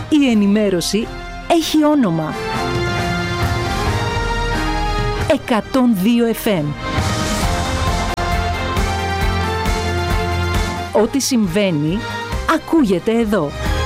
Η ενημέρωση έχει όνομα. 102 FM. Ό,τι συμβαίνει, ακούγεται εδώ.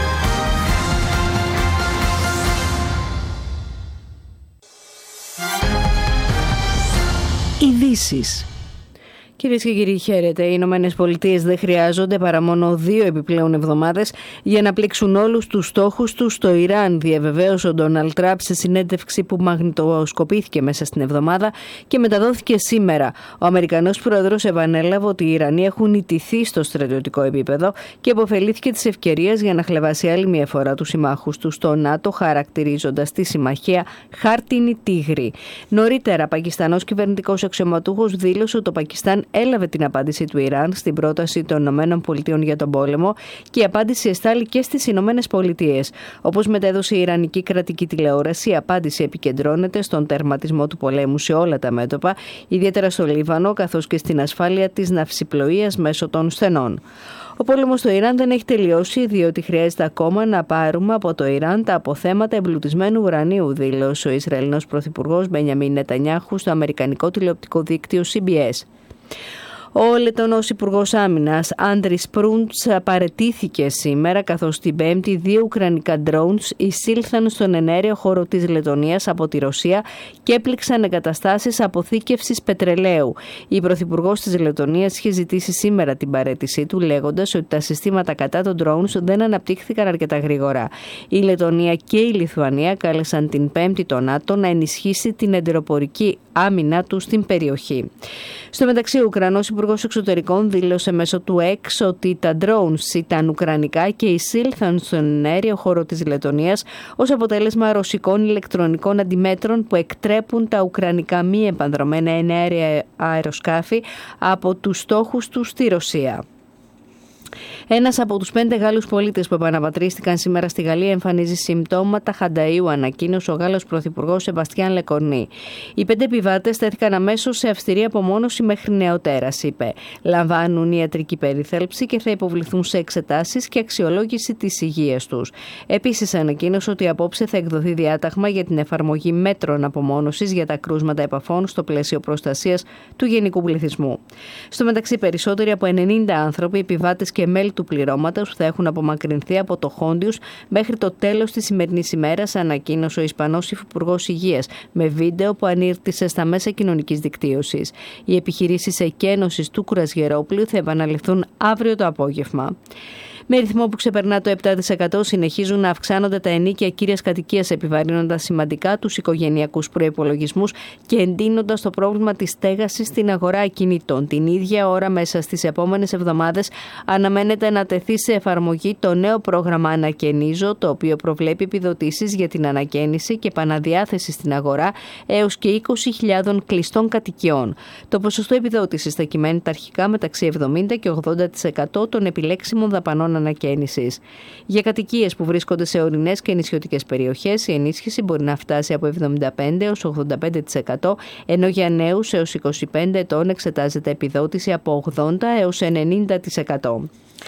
Ειδήσεις. Κυρίες και κύριοι, χαίρετε. Οι Ηνωμένες Πολιτείες δεν χρειάζονται παρά μόνο 2 επιπλέον εβδομάδες για να πλήξουν όλους τους στόχους τους στο Ιράν, διαβεβαίωσε ο Ντόναλντ Τραμπ σε συνέντευξη που μαγνητοσκοπήθηκε μέσα στην εβδομάδα και μεταδόθηκε σήμερα. Ο Αμερικανός πρόεδρος επανέλαβε ότι οι Ιρανοί έχουν ιτηθεί στο στρατιωτικό επίπεδο και αποφελήθηκε της ευκαιρίας για να χλεβάσει άλλη μια φορά τους συμμάχους του στο ΝΑΤΟ, χαρακτηρίζοντας τη συμμαχία χάρτινη τίγρη. Νωρίτερα, πακιστανός κυβερνητικός αξιωματούχος δήλωσε ότι το Πακιστάν έλαβε την απάντηση του Ιράν στην πρόταση των ΗΠΑ για τον πόλεμο και η απάντηση εστάλει και στις ΗΠΑ. Όπως μετέδωσε η Ιρανική κρατική τηλεόραση, η απάντηση επικεντρώνεται στον τερματισμό του πολέμου σε όλα τα μέτωπα, ιδιαίτερα στο Λίβανο, καθώς και στην ασφάλεια της ναυσιπλοείας μέσω των στενών. Ο πόλεμος στο Ιράν δεν έχει τελειώσει, διότι χρειάζεται ακόμα να πάρουμε από το Ιράν τα αποθέματα εμπλουτισμένου ουρανίου, δήλωσε ο Ισραηλινός πρωθυπουργός Μπενιαμίν Νετανιάχου στο αμερικανικό τηλεοπτικό δίκτυο CBS. Ο Λετωνός Υπουργός Άμυνας Άντρις Προύντς παραιτήθηκε σήμερα, καθώς την Πέμπτη 2 ουκρανικά drones εισήλθαν στον εναέριο χώρο της Λετωνίας από τη Ρωσία και έπληξαν εγκαταστάσεις αποθήκευσης πετρελαίου. Η Πρωθυπουργός της Λετωνίας είχε ζητήσει σήμερα την παραίτησή του, λέγοντας ότι τα συστήματα κατά των drones δεν αναπτύχθηκαν αρκετά γρήγορα. Η Λετωνία και η Λιθουανία κάλεσαν την Πέμπτη το ΝΑΤΟ να ενισχύσει την εντεροπορική άμυνα του στην περιοχή. Στο μεταξύ, ο Ουκρανός Υπουργός Εξωτερικών δήλωσε μέσω του X ότι τα drones ήταν ουκρανικά και εισήλθαν στον αέριο χώρο της Λετωνίας ως αποτέλεσμα ρωσικών ηλεκτρονικών αντιμέτρων που εκτρέπουν τα ουκρανικά μη επανδρομένα εναέρια αεροσκάφη από τους στόχους τους στη Ρωσία. Ένας από τους 5 Γάλλους πολίτες που επαναπατρίστηκαν σήμερα στη Γαλλία εμφανίζει συμπτώματα χανταΐου, ανακοίνωσε ο Γάλλος Πρωθυπουργός Σεμπαστιάν Λεκορνί. Οι 5 επιβάτες τέθηκαν αμέσως σε αυστηρή απομόνωση μέχρι νεοτέρας, είπε. Λαμβάνουν ιατρική περίθαλψη και θα υποβληθούν σε εξετάσεις και αξιολόγηση της υγείας τους. Επίσης, ανακοίνωσε ότι απόψε θα εκδοθεί διάταγμα για την εφαρμογή μέτρων απομόνωσης για τα κρούσματα επαφών στο πλαίσιο προστασίας του γενικού πληθυσμού. Στο μεταξύ, περισσότεροι από 90 άνθρωποι, επιβάτες και μέλη του πληρώματος θα έχουν απομακρυνθεί από το Χόντιους μέχρι το τέλος της σημερινής ημέρας, ανακοίνωσε ο Ισπανός Υφυπουργός Υγείας με βίντεο που ανήρτησε στα μέσα κοινωνικής δικτύωσης. Οι επιχειρήσεις εκένωσης του κουρασγερόπλοιου θα επαναληφθούν αύριο το απόγευμα. Με ρυθμό που ξεπερνά το 7% συνεχίζουν να αυξάνονται τα ενοίκια κύριας κατοικίας, επιβαρύνοντας σημαντικά τους οικογενειακούς προϋπολογισμούς και εντείνοντας το πρόβλημα της στέγασης στην αγορά ακινήτων. Την ίδια ώρα, μέσα στις επόμενες εβδομάδες, αναμένεται να τεθεί σε εφαρμογή το νέο πρόγραμμα Ανακαινίζω, το οποίο προβλέπει επιδοτήσεις για την ανακαίνιση και επαναδιάθεση στην αγορά έως και 20.000 κλειστών κατοικιών. Το ποσοστό επιδότησης θα κυμαίνεται αρχικά μεταξύ 70% και 80% των επιλέξιμων δαπανών ανακαίνισης. Για κατοικίες που βρίσκονται σε ορεινές και νησιωτικές περιοχές, η ενίσχυση μπορεί να φτάσει από 75% έως 85%, ενώ για νέους έως 25 ετών εξετάζεται επιδότηση από 80% έως 90%.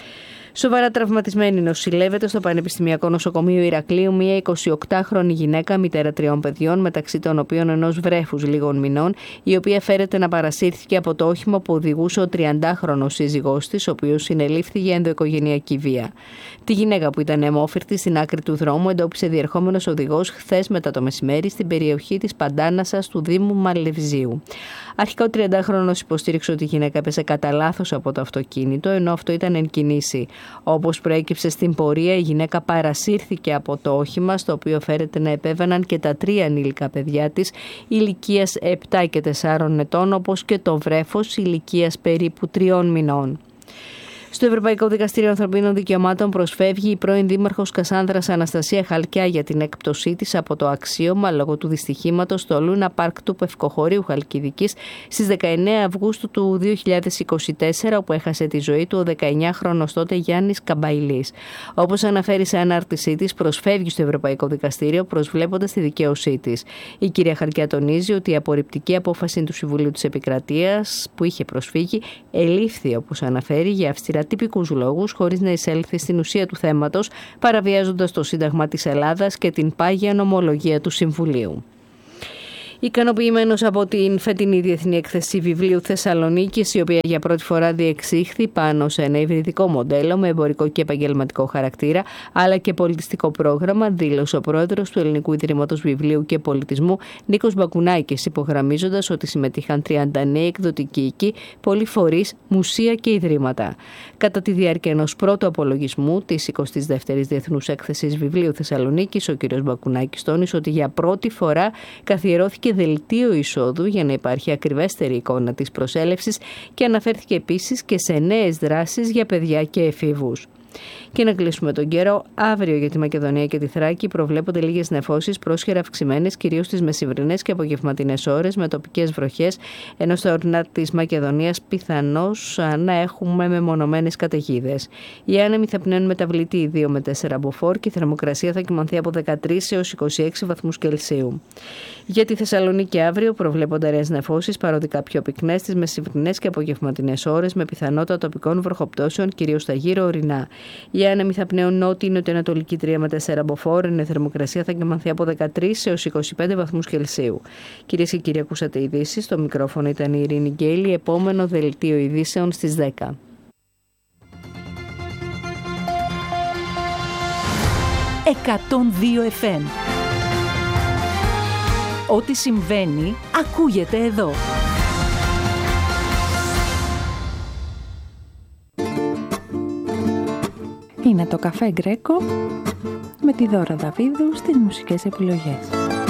Σοβαρά τραυματισμένη νοσηλεύεται στο Πανεπιστημιακό Νοσοκομείο Ηρακλείου μια 28χρονη γυναίκα, μητέρα 3 παιδιών, μεταξύ των οποίων ενός βρέφους λίγων μηνών, η οποία φέρεται να παρασύρθηκε από το όχημα που οδηγούσε ο 30χρονος σύζυγός της, ο οποίος συνελήφθη για ενδοοικογενειακή βία. Τη γυναίκα, που ήταν αιμόφυρτη στην άκρη του δρόμου, εντόπισε διερχόμενος οδηγός χθες μετά το μεσημέρι στην περιοχή της Παντάνασας του Δήμου Μαλευζίου. Αρχικά ο 30χρονος υποστήριξε ότι η γυναίκα έπεσε κατά λάθος από το αυτοκίνητο, ενώ αυτό ήταν εν κινήσει. Όπως προέκυψε στην πορεία, η γυναίκα παρασύρθηκε από το όχημα, στο οποίο φέρεται να επέβαιναν και τα 3 ανήλικα παιδιά της, ηλικίας 7 και 4 ετών, όπως και το βρέφος ηλικίας περίπου 3 μηνών. Στο Ευρωπαϊκό Δικαστήριο Ανθρωπίνων Δικαιωμάτων προσφεύγει η πρώην δήμαρχος Κασάνδρας Αναστασία Χαλκιά για την έκπτωσή της από το αξίωμα λόγω του δυστυχήματος στο Λούνα Πάρκ του Πευκοχωρίου Χαλκιδικής στις 19 Αυγούστου του 2024, όπου έχασε τη ζωή του ο 19χρονος τότε Γιάννης Καμπαϊλής. Όπως αναφέρει σε ανάρτησή της, προσφεύγει στο Ευρωπαϊκό Δικαστήριο προσβλέποντας τη δικαίωσή της. Η κυρία Χαλκιά τονίζει ότι η απορριπτική απόφαση του Συμβουλίου της Επικρατείας που είχε προσφύγει ελήφθη, όπως αναφέρει, για αυστηρά για τυπικούς λόγους, χωρίς να εισέλθει στην ουσία του θέματος, παραβιάζοντας το Σύνταγμα της Ελλάδας και την πάγια νομολογία του Συμβουλίου. Ικανοποιημένος από την φετινή Διεθνή Έκθεση Βιβλίου Θεσσαλονίκης, η οποία για πρώτη φορά διεξήχθη πάνω σε ένα υβριδικό μοντέλο με εμπορικό και επαγγελματικό χαρακτήρα, αλλά και πολιτιστικό πρόγραμμα, δήλωσε ο πρόεδρος του Ελληνικού Ιδρύματος Βιβλίου και Πολιτισμού, Νίκος Μπακουνάκης, υπογραμμίζοντας ότι συμμετείχαν 39 εκδοτικοί οίκοι, πολλοί φορείς, μουσεία και ιδρύματα. Κατά τη διάρκεια ενός πρώτου απολογισμού της 22ης Διεθνούς Έκθεσης Βιβλίου Θεσσαλονίκης, ο κ. Μπακουνάκης τόνισε ότι για πρώτη φορά καθιερώθηκε δελτίο εισόδου για να υπάρχει ακριβέστερη εικόνα της προσέλευσης και αναφέρθηκε επίσης και σε νέες δράσεις για παιδιά και εφήβους. Και να κλείσουμε τον καιρό. Αύριο για τη Μακεδονία και τη Θράκη προβλέπονται λίγες νεφώσεις, πρόσχερα αυξημένες κυρίως στις μεσημβρινές και απογευματινές ώρες με τοπικές βροχές, ενώ στα ορεινά της Μακεδονίας πιθανώς να έχουμε μεμονωμένες καταιγίδες. Οι άνεμοι θα πνέουν μεταβλητή 2 με 4 μποφόρ και η θερμοκρασία θα κυμανθεί από 13 έως 26 βαθμούς Κελσίου. Για τη Θεσσαλονίκη αύριο προβλέπονται αραιές νεφώσεις, παροδικά πιο πυκνές στις μεσημβρινές και απογευματινές ώρες με πιθανότητα τοπικών βροχοπτώσεων κυρίως στα γύρω ορεινά. Οι άνεμοι θα πνέουν νότιο-νοτιοανατολική 3 με 4 μποφόρ, ενώ η θερμοκρασία θα κυμανθεί από 13 έως 25 βαθμούς Κελσίου. Κυρίες και κύριοι, ακούσατε ειδήσεις. Στο μικρόφωνο ήταν η Ειρήνη Γκέιλη. Επόμενο δελτίο ειδήσεων στις 10. 102 FM. Ό,τι συμβαίνει, ακούγεται εδώ. Είναι το Καφέ Γκρέκο με τη Δώρα Δαβίδου στις μουσικές επιλογές.